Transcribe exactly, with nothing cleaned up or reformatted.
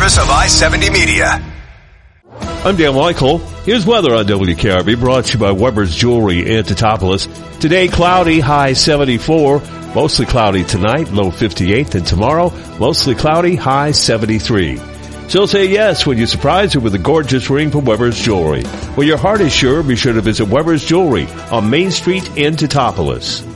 service of I seventy Media. I'm Dan Michael. Here's weather on W K R B, brought to you by Weber's Jewelry in Teutopolis. Today, cloudy, high seventy-four. Mostly cloudy tonight, low fifty-eight. And tomorrow, mostly cloudy, high seventy-three. She'll say yes when you surprise her with a gorgeous ring from Weber's Jewelry. When your heart is sure, be sure to visit Weber's Jewelry on Main Street in Teutopolis.